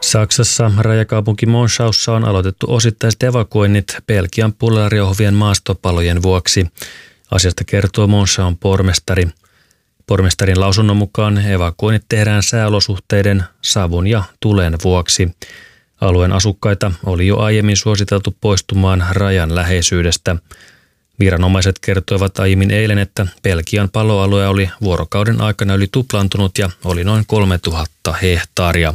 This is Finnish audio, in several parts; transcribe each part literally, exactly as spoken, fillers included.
Saksassa rajakaupunki Monschaussa on aloitettu osittaiset evakuoinnit Belgian puolella riehovien maastopalojen vuoksi. Asiasta kertoo Monschaun pormestari. Pormestarin lausunnon mukaan evakuoinnit tehdään sääolosuhteiden, savun ja tulen vuoksi. Alueen asukkaita oli jo aiemmin suositeltu poistumaan rajan läheisyydestä. Viranomaiset kertoivat aiemmin eilen, että Belgian paloalue oli vuorokauden aikana yli tuplaantunut ja oli noin kolmetuhatta hehtaaria.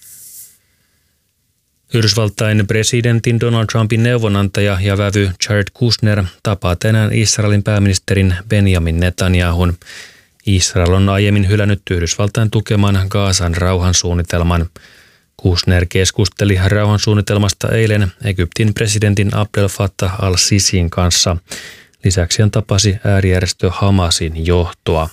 Yhdysvaltain presidentin Donald Trumpin neuvonantaja ja vävy Jared Kushner tapaa tänään Israelin pääministerin Benjamin Netanyahun. Israel on aiemmin hylännyt Yhdysvaltain tukeman Gazan rauhansuunnitelman. Kushner keskusteli rauhansuunnitelmasta eilen Egyptin presidentin Abdel Fattah al-Sisin kanssa. Lisäksi hän tapasi äärijärjestö Hamasin johtoa.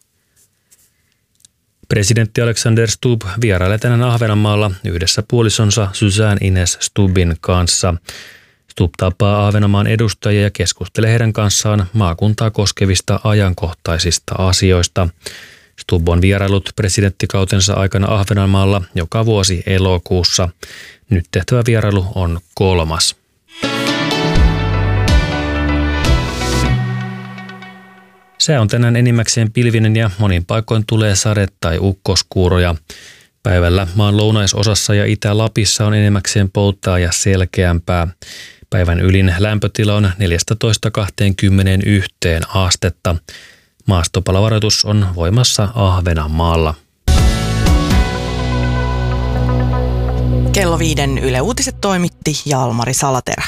Presidentti Alexander Stubb vierailee tänään Ahvenanmaalla yhdessä puolisonsa Suzanne Ines Stubbin kanssa. Stubb tapaa Ahvenanmaan edustajia ja keskustelee heidän kanssaan maakuntaa koskevista ajankohtaisista asioista. Stubb on vierailut presidenttikautensa aikana Ahvenanmaalla joka vuosi elokuussa. Nyt tehtävä vierailu on kolmas. Sää on tänään enimmäkseen pilvinen ja monin paikoin tulee sade- tai ukkoskuuroja. Päivällä maan lounaisosassa ja Itä-Lapissa on enimmäkseen poutaa ja selkeämpää. Päivän ylin lämpötila on neljätoista kaksikymmentäyksi astetta. Maastopalovaroitus on voimassa Ahvenanmaalla. Kello viiden Yle Uutiset toimitti Jalmari Salaterä.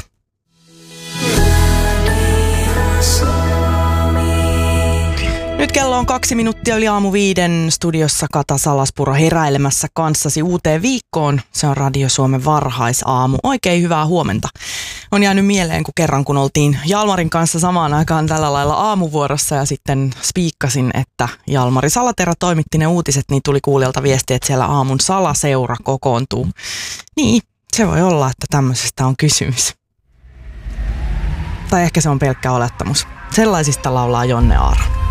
Nyt kello on kaksi minuuttia yli aamu viiden, studiossa Kata Salaspuro heräilemässä kanssasi uuteen viikkoon. Se on Radio Suomen varhaisaamu. Oikein hyvää huomenta. On jäänyt mieleen, kun kerran kun oltiin Jalmarin kanssa samaan aikaan tällä lailla aamuvuorossa ja sitten spiikkasin, että Jalmari Salaterä toimitti ne uutiset, niin tuli kuulijalta viesti, että siellä aamun salaseura kokoontuu. Niin, se voi olla, että tämmöisestä on kysymys. Tai ehkä se on pelkkä olettamus. Sellaisista laulaa Jonne Aaro.